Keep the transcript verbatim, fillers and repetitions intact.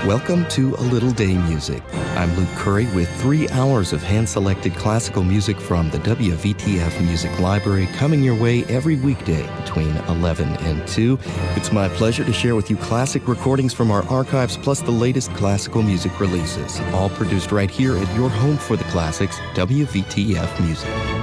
Welcome to A Little Day Music. I'm Luke Curry with three hours of hand-selected classical music from the W V T F Music Library coming your way every weekday between eleven and two. It's my pleasure to share with you classic recordings from our archives plus the latest classical music releases, all produced right here at your home for the classics, W V T F Music.